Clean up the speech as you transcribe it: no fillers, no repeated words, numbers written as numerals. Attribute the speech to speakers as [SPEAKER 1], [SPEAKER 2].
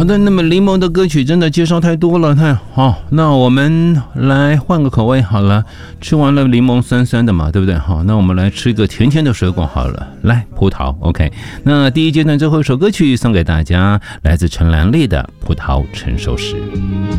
[SPEAKER 1] 好的，那么柠檬的歌曲真的介绍太多了，太好。那我们来换个口味好了，吃完了柠檬酸酸的嘛，对不对？好，那我们来吃一个甜甜的水果好了，来葡萄。OK， 那第一阶段最后一首歌曲送给大家，来自陈兰丽的《葡萄成熟时》。